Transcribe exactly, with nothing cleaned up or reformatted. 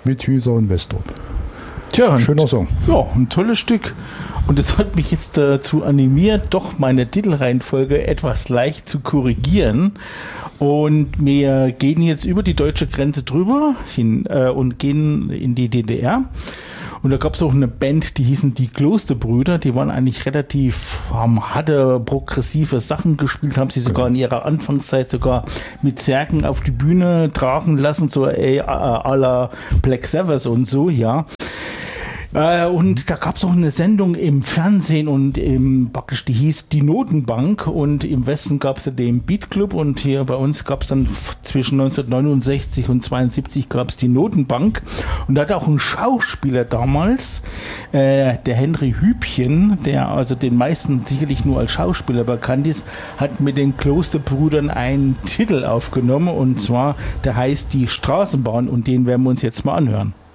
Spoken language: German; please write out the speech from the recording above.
Mit Hüser und Westrup. Tja, schöner Song. Ja, ein tolles Stück. Und es hat mich jetzt dazu animiert, doch meine Titelreihenfolge etwas leicht zu korrigieren. Und wir gehen jetzt über die deutsche Grenze drüber hin äh, und gehen in die D D R. Und da gab es auch eine Band, die hießen die Klosterbrüder. Die waren eigentlich relativ, haben harte, progressive Sachen gespielt, haben sie sogar in ihrer Anfangszeit sogar mit Särgen auf die Bühne tragen lassen, so äh, à la Black Sabbath und so, ja. Äh, und da gab es auch eine Sendung im Fernsehen und im, praktisch, die hieß Die Notenbank, und im Westen gab es ja den Beat Club, und hier bei uns gab es dann zwischen neunzehnhundertneunundsechzig und zweiundsiebzig gab es die Notenbank, und da hat auch ein Schauspieler damals, äh, der Henry Hübchen, der also den meisten sicherlich nur als Schauspieler bekannt ist, hat mit den Klosterbrüdern einen Titel aufgenommen, und zwar, der heißt Die Straßenbahn, und den werden wir uns jetzt mal anhören.